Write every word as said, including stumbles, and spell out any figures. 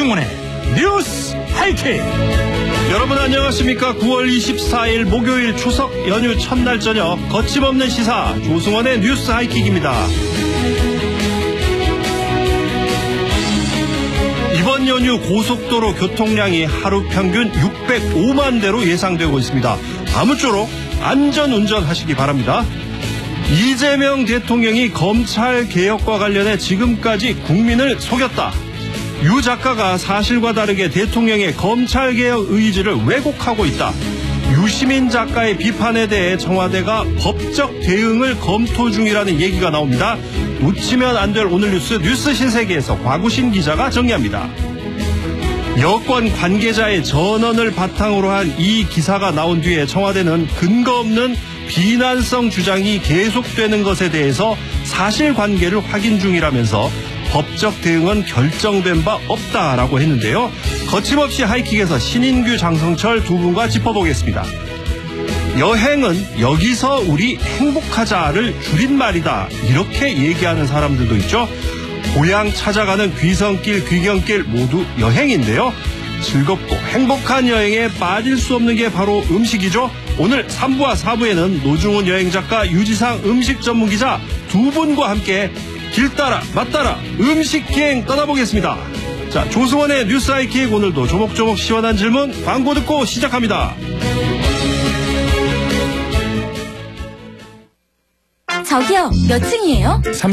조승원의 뉴스 하이킥. 여러분 안녕하십니까. 구월 이십사일 목요일 추석 연휴 첫날 저녁 거침없는 시사 조승원의 뉴스 하이킥입니다. 이번 연휴 고속도로 교통량이 하루 평균 육백오만 대로 예상되고 있습니다. 아무쪼록 안전운전 하시기 바랍니다. 이재명 대통령이 검찰 개혁과 관련해 지금까지 국민을 속였다. 유 작가가 사실과 다르게 대통령의 검찰 개혁 의지를 왜곡하고 있다. 유시민 작가의 비판에 대해 청와대가 법적 대응을 검토 중이라는 얘기가 나옵니다. 놓치면 안 될 오늘 뉴스 뉴스 신세계에서 곽우신 기자가 정리합니다. 여권 관계자의 전언을 바탕으로 한 이 기사가 나온 뒤에 청와대는 근거 없는 비난성 주장이 계속되는 것에 대해서 사실관계를 확인 중이라면서 법적 대응은 결정된 바 없다라고 했는데요. 거침없이 하이킥에서 신인규, 장성철 두 분과 짚어보겠습니다. 여행은 여기서 우리 행복하자를 줄임말이다, 이렇게 얘기하는 사람들도 있죠. 고향 찾아가는 귀성길, 귀경길 모두 여행인데요. 즐겁고 행복한 여행에 빠질 수 없는 게 바로 음식이죠. 오늘 삼 부와 사 부에는 노중훈 여행작가, 유지상 음식 전문기자 두 분과 함께 길 따라 맛 따라 음식여행 떠나보겠습니다. 자, 조승원의 뉴스 하이킥, 오늘도 조목조목 시원한 질문 광고 듣고 시작합니다. 저기요, 몇 층이에요?